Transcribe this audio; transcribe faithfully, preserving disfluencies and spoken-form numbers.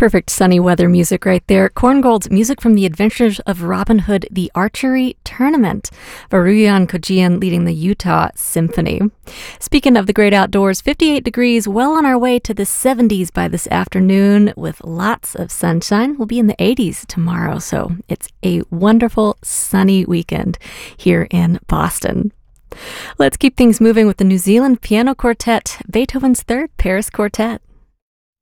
Perfect sunny weather music right there. Korngold's music from the Adventures of Robin Hood, the Archery Tournament. Varuyan Kojian leading the Utah Symphony. Speaking of the great outdoors, fifty-eight degrees, well on our way to the seventies by this afternoon with lots of sunshine. We'll be in the eighties tomorrow, so it's a wonderful sunny weekend here in Boston. Let's keep things moving with the New Zealand Piano Quartet, Beethoven's Third Paris Quartet.